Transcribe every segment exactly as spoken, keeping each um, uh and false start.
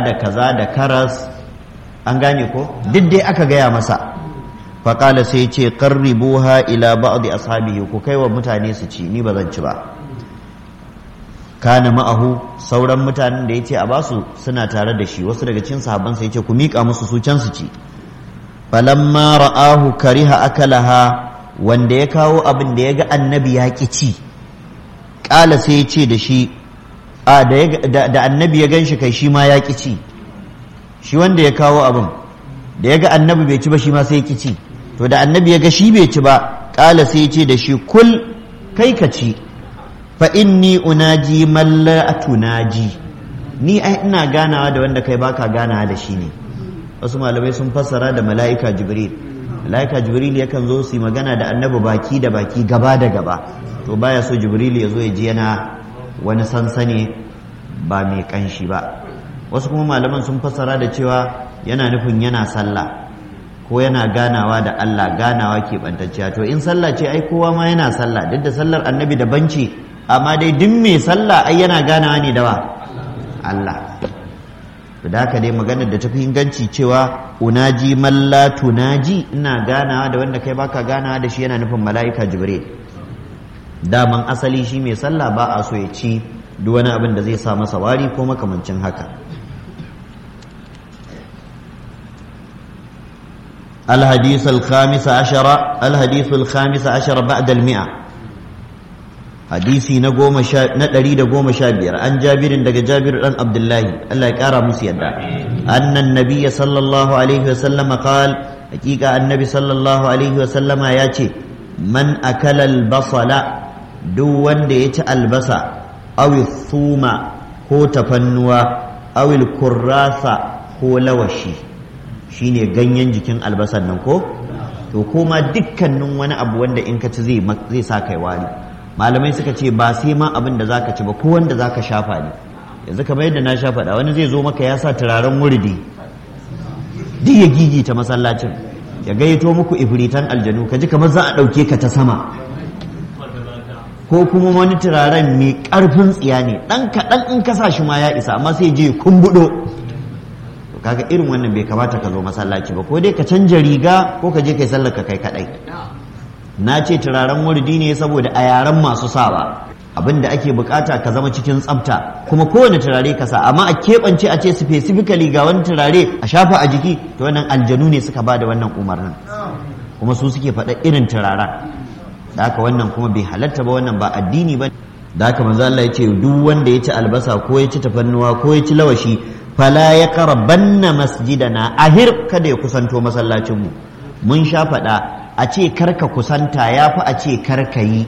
da kaza da karas, an gane ko duk dai aka gaya masa. faƙala sai ce qarribuha ila ba'd ashabihi, ku kai wa mutane su ci, ni ba zan ci ba. kana ma'ahu, sauran mutanen da yace a basu suna tare da shi, wasu daga cikin sahabban sai yace ku miƙa musu su can su ci. falamma ra'ahu kariha akalaha, wanda ya kawo abin da ya ga annabi ya ƙi ci, ƙala sai ya ce da shi a da annabi ya gan shi kai shi ma ya ƙi ci. Shi wanda ya kawo abin da ya ga annabi bai ci ba shi ma sai ya ƙi ci, to da annabi ya ga shi bai ci ba, ƙala sai ya ce da shi kul, kai ka ci, fa inni unaji man la tunaji, ni ai ina ganawa da wanda kai baka ganawa da shi ne. Wasu malamai sun fassara da mala'ika jibril. Mala'ika jibril yakan zo su yi magana da annabi baki da baki, gaba da gaba, to baya so jibril ya zo ya ji yana wani sansani ba mai kanshi ba. Wasu kuma malaman sun fassara da cewa yana nufin yana sallah ko yana ganawa da Allah, ganawa ke bantacciya. To in sallah ce ai kowa ma yana sallah, duk da sallar annabi daban ce, amma dai duk mai sallah ai yana ganawa ne da wa Allah. da haka dai maganar da tafi inganci cewa unaji man la tunaji, ina ganawa da wanda kai baka ganawa da shi, yana nufin mala'ika jibril. Daman asali shi mai sallah ba a so ya ci duk wani abin da zai sa masa wari ko makamancin haka. الحديث الخامس عشر الحديث الخامس عشر بعد المئة حديثي نقوم شا... نتريد قوم شابير عن جابر دق جابر عن عبد الله الله يكارى مسيدا أن النبي صلى الله عليه وسلم قال حقيقة النبي صلى الله عليه وسلم ياتي من أكل البصل دوان ديت البصل أو الثوم هو تفنوا أو الكراسة هو لوشي shine ganyen jikin albasan nan ko to kuma dukkanin wani abu wanda in ka ci zai zai sa kai wari. Malamai suka ce ba sai ma abin da zaka ci ba, ko wanda zaka shafa ne. Yanzu kamar yadda na shafa da wani zai zo maka ya sa turaren wuridi duk ya gigita masallacin, ya gayyato muku ifritan aljanu, ka ji kamar za a dauke ka ta sama. Ko kuma wani turaren mai karfin tsiya ne, dan kaɗan in ka sa shi ma ya isa, amma sai je kumbudo. Kaga irin wannan bai kamata ka zo masallaci ba, ko dai ka canja riga ko ka je kai sallar ka kai kadai. Na ce turaren wurdi ne saboda a yaren masu sawa abinda ake bukata ka zama cikin tsafta, kuma kowane turare ka sa, amma a keɓance a ce specifically ga wani turare a shafa a jiki, to wannan aljanu ne suka ba da wannan umarnin, kuma su suke faɗa irin turaren. Da haka wannan kuma bai halatta ba, wannan ba addini ba. Da haka manzo Allah ya ce duk wanda ya ci albasa ko ya ci tafannuwa ko ya ci lawashi fala ya qarabanna masjidana, ahir kada ya kusanto masallacinmu. Mun sha faɗa a ce karka kusanta ya fi a ce karka yi.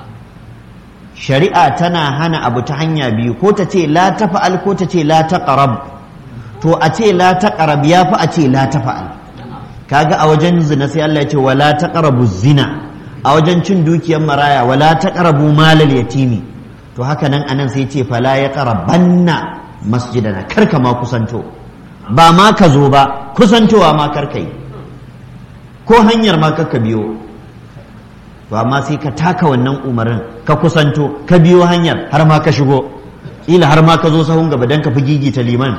Shari'a tana hana abu ta hanya biyu, ko ta ce la tafa'al ko ta ce la taqrab. To a ce la taqrab ya fi a ce la tafa'al. Kaga a wajen zina sai Allah ya ce wala taqrabu zina, a wajen cin dukiyar maraya wala taqrabu malal yatimi. To haka nan anan sai ce fala ya qarabanna masjidana, karka ma kusanto, ba ma ka zo ba, kusantowa ma karka yi, ko hanyar ma karka biyo. To amma sai ka taka wannan umarin, ka kusanto, ka biyo hanyar har ma ka shigo, ila har ma ka zo sahun gaba don ka fi gigita liman.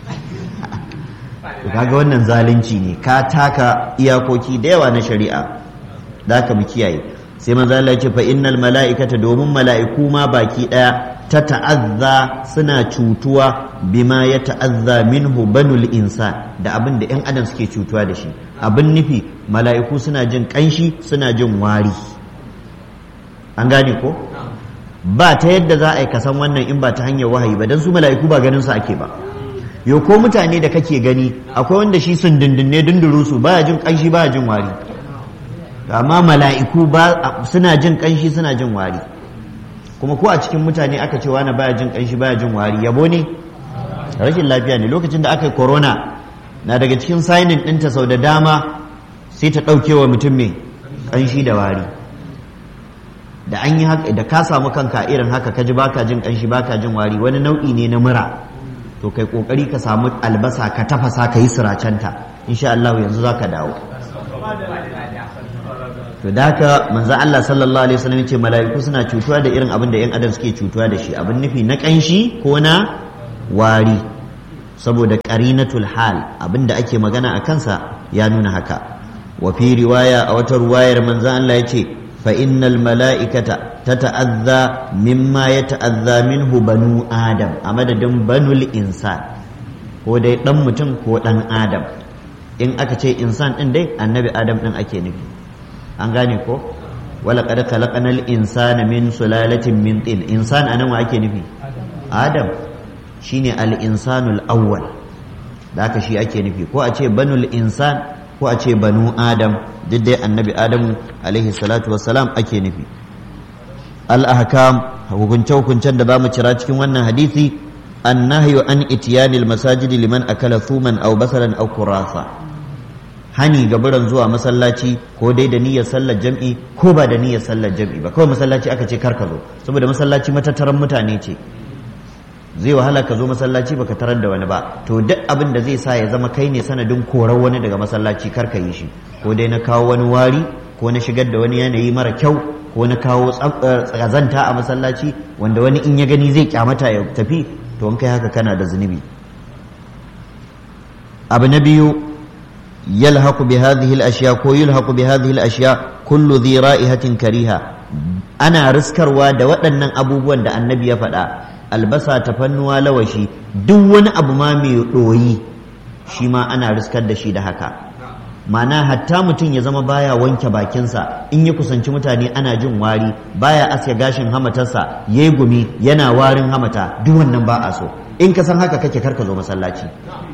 Kaga wannan zalunci ne, ka taka iyakoki da yawa na shari'a, da ka mu kiyaye. Sai manzo Allah ya ce fa innal mala'ikata, domin mala'iku ma baki daya ta ta'azza suna cutuwa bima ya ta'azza minhu banul insan, da abin da 'yan adam suke cutuwa da shi. Abin nufi mala'iku suna jin kanshi, suna jin wari. An gane ko? Ba ta yadda za a yi kasan wannan in ba ta hanyar wahayi ba, don su mala'iku ba ganin su ake ba. Yau ko mutane da kake gani akwai wanda shi sun dindinne dinduru su baya jin kanshi baya jin wari, amma mala'iku ba suna jin kanshi suna jin wari. Kuma ko a cikin mutane aka ce wani baya jin kanshi baya jin wari, yabo ne? Rashin lafiya ne. Lokacin da aka yi corona na daga cikin sainin ɗinta sau da dama sai ta ɗauke wa mutum mai kanshi da wari. Da an yi haka, da ka samu kanka irin haka ka ji baka jin kanshi baka jin wari, wani nau'i ne na mura. To kai kokari ka samu albasa ka tafasa ka yi siracenta, insha Allah yanzu zaka dawo. To da haka manzo Allah sallallahu alaihi wasallam ce mala'iku suna cutuwa da irin abin da 'yan adam suke cutuwa da shi, abin nufi na kanshi ko na wari. saboda qarinatul hal abinda ake magana a kansa ya nuna haka. wa fi riwaya a wata ruwayar manzo Allah yace fa innal mala'ikata tata'azza mimma yata'azza minhu banu adam a madadin banul insan ko dai dan mutum ko dan adam. in aka ce insan din dai annabi adam din ake nufi, an gane ko. wala qad khalaqnal insana min sulalatin min tin, insan anan wa ake nufi adam, shine al insanul awwal, da haka shi ake nufi, ko a ce banul insan ko a ce banu adam, duk dai annabi adamu alaihi salatu wassalam ake nufi. al ahkam, hukunce hukuncen da zamu cira cikin wannan hadisi: annahyu an itiyanil masajidi liman akala thuman aw basalan aw kurasa, hani ga buran zuwa masallaci ko dai da niyyar sallar jam'i ko ba da niyyar sallar jam'i ba, kawai masallaci aka ce kar ka zo, saboda masallaci matattaran mutane ce, zai wahala ka zo masallaci baka tarar da wani ba. to duk abin da zai sa ya zama kai ne sanadin korar wani daga masallaci kar ka yi shi, ko dai na kawo wani wari, ko na shigar da wani yanayi mara kyau, ko na kawo tsazanta a masallaci wanda wani in ya gani zai kyamata ya tafi, to in kai haka kana da zunubi. abu na biyu: yalhaqu bi hadhihi al-ashya ko yulhaqu bi hadhihi al-ashya kullu dhi ra'ihatin kariha, ana riskarwa da waɗannan abubuwan da annabi ya faɗa: albasa, tafannuwa, lawashi, duk wani abu ma mai ɗoyi shi ma ana riskar da shi da haka. ma'ana hatta mutum ya zama baya wanke bakinsa, in ya kusanci mutane ana jin wari, baya aske gashin hamatarsa, yayi gumi yana warin hamata, duk wannan ba a so. in ka san haka kake karka zo masallaci.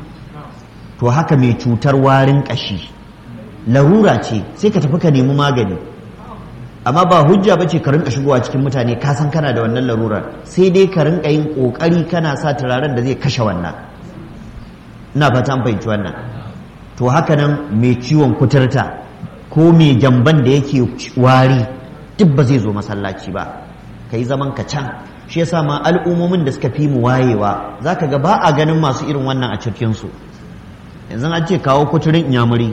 to haka mai cutar warin kashi larura ce, sai ka tafi ka nemi magani, amma ba hujja bace ka rinka shigowa cikin mutane ka san kana da wannan larurar, sai dai ka rinka yin kokari kana sa turaren da zai kashe wannan. ina fata an fahimci wannan. to haka nan mai ciwon kuturta ko mai gyamban da yake wari duk ba zai zo masallaci ba, ka yi zaman ka can. shi yasa ma al'ummomin da suka fi mu wayewa zaka ga ba a ganin masu irin wannan a cikinsu. yanzu an ce kawo kuturin inyamuri,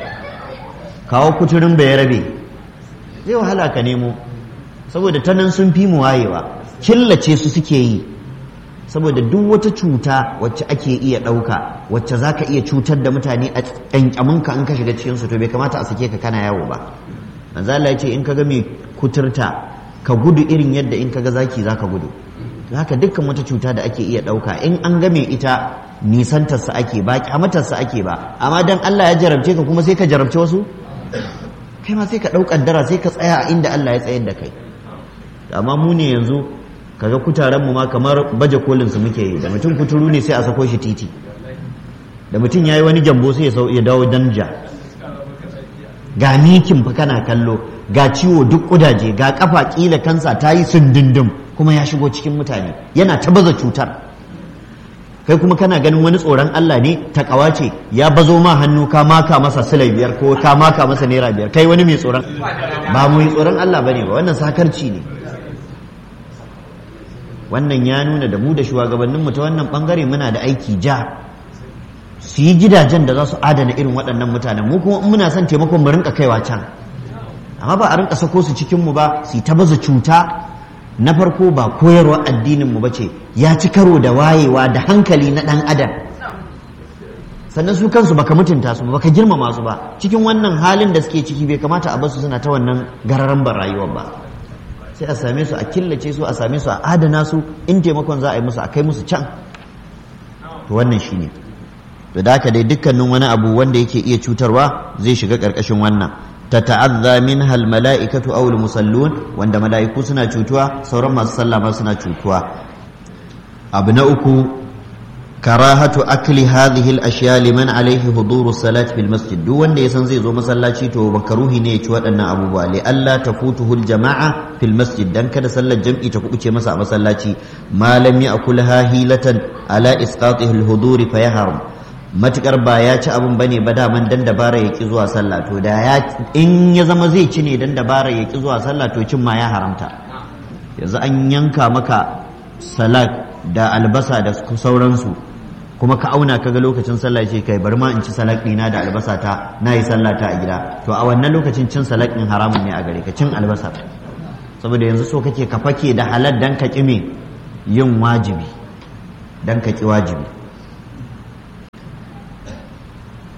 kawo kuturin bayarabe, zai wahala ka nemo, saboda ta nan sun fi mu wayewa, killace su suke yi, saboda duk wata cuta wacce ake iya ɗauka, wacce za ka iya cutar da mutane a ƙyanƙyaminka in ka shiga cikinsu, to bai kamata a sake ka kana yawo ba. manzo Allah ya ce in ka ga mai kuturta ka gudu irin yadda in ka ga zaki za ka gudu. haka dukkan wata cuta da ake iya ɗauka in an game ita nisantarsa ake ba, kyamatarsa ake ba, amma dan Allah ya jarabce ka kuma sai ka jarabce wasu, kai ma sai ka ɗau ƙaddara sai ka tsaya a inda Allah ya tsayar da kai. amma mu ne yanzu kaga kutaren mu ma kamar baje kolin su muke yi, da mutum kuturu ne sai a sako shi titi, da mutum yayi wani jambo sai ya dawo danja, ga mikin fa kana kallo, ga ciwo duk kudaje, ga kafa kila kansa ta yi sundundum, kuma ya shigo cikin mutane yana ta baza cutar. kai kuma kana ganin wani tsoron Allah ne, takawa ce, ya bazo ma hannu ka maka masa silai biyar ko ka maka masa naira biyar, kai wani mai tsoron ba mu yi tsoron Allah bane ba, wannan sakarci ne. wannan ya nuna da mu da shugabannin mu ta wannan bangare muna da aiki ja, su yi gidajen da za su adana irin waɗannan mutanen, mu kuma muna son taimakon mu rinka kaiwa can, amma ba a rinka sako su cikin mu ba su ta baza cuta. na farko ba koyarwa addinin mu bace, ya ci karo da wayewa da hankali na dan adam. sannan su kansu baka mutunta su baka girmama su ba, cikin wannan halin da suke ciki bai kamata a bar su suna ta wannan gararan ban rayuwar ba. sai a same su a killace su, a same su a adana su, in taimakon za a yi musu a kai musu can. to wannan shine. to da haka dai dukkanin wani abu wanda yake iya cutarwa zai shiga karkashin wannan. tata'azza minha almala'ikatu aw almusallun, wanda mala'iku suna cutuwa, sauran masu sallah ma suna cutuwa. abu na uku: karahatu akli hadhihi al-ashya liman alayhi huduru salati fil masjid, duk wanda yasan zai zo masallaci to makaruhi ne ya ci waɗannan abubuwa, li alla tafutuhu al-jama'a fil masjid, dan kada sallar jam'i ta kubuce masa a masallaci. ma lam ya'kulha hilatan ala isqatihi al-huduri fa yahram, matukar ba ya ci abin bane ba daman dan dabara ya ki zuwa sallah, to da ya in ya zama zai ci ne dan dabara ya ki zuwa sallah, to cin ma ya haramta. yanzu an yanka maka salak da albasa da sauransu, kuma ka auna kaga lokacin sallah ce kai bari ma in ci salak ɗina da albasa ta, na yi sallah ta a gida, to a wannan lokacin cin salak ɗin haramun ne a gare ka, cin albasa, saboda yanzu so kake ka fake da halal dan ka ƙi me yin wajibi, dan ka ƙi wajibi.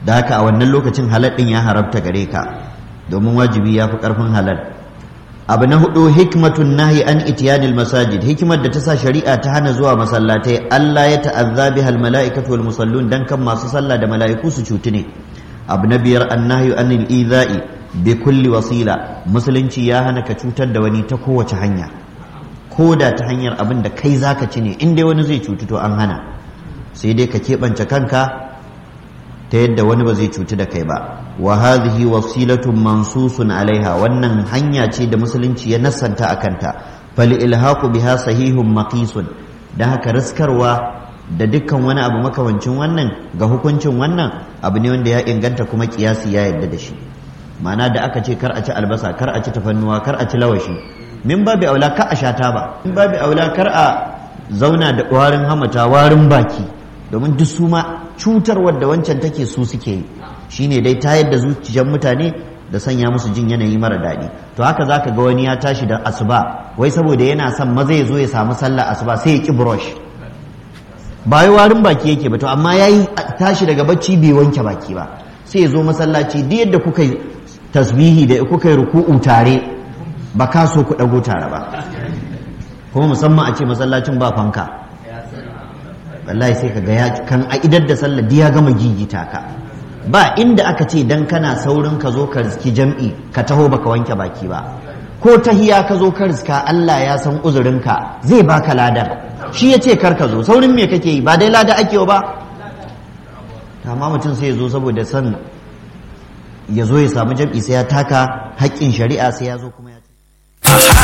da haka a wannan lokacin halal din ya haramta gare ka domin wajibi ya fi karfin halal. abu na hudu hikmatun nahi an itiyanil masajid, hikimar da ta sa shari'a ta hana zuwa masallatai Allah ya ta'azza bihal mala'ikatu wal musallun dan kan masu sallah da mala'iku su cutu ne. abu na biyar annahyu anil idha'i bi kulli wasila, musulunci ya hana ka cutar da wani ta kowace hanya, ko da ta hanyar abin da kai zaka ci ne, in dai wani zai cutu to an hana, sai dai ka keɓance kanka ta yadda wani ba zai cutu da kai ba. wa hadhihi wasilatun mansusun alaiha, wannan hanya ce da musulunci ya nassanta akanta. fal ilhaqu biha sahihun maqisun, dan haka riskarwa da dukkan wani abu makamancin wannan ga hukuncin wannan abu ne wanda ya inganta kuma kiyasi ya yarda da shi. ma'ana da aka ce kar a ci albasa, kar a ci tafannuwa, kar a ci lawashi, min babu aula kar a sha taba, min babu aula kar a zauna da warin hamata, warin baki, domin duk su ma cutarwar da wancan take su suke yi, shine dai tayar da zuciyar mutane da sanya musu jin yanayi mara daɗi. to haka zaka ga wani ya tashi da asuba wai saboda yana son maza ya zo ya samu sallar asuba sai ya ki brush, ba yi warin baki yake ba to amma yayi tashi daga bacci bai wanke baki ba, sai ya zo masallaci duk yadda kuka yi tasbihi da kuka yi ruku'u tare ba ka so ku dago tare ba, kuma musamman a ce masallacin ba fanka, wallahi sai kaga ya kan a idar da sallar ya gama gigita ka. ba inda aka ce dan kana saurin ka zo ka riski jam'i ka taho baka wanke baki ba, ko tahiya ka zo ka riska Allah ya san uzurinka zai baka ladar, shi ya ce kar ka zo, saurin me kake yi, ba dai lada ake ba. amma mutum sai ya zo saboda san ya zo ya samu jam'i sai ya taka haƙƙin shari'a sai ya zo kuma ya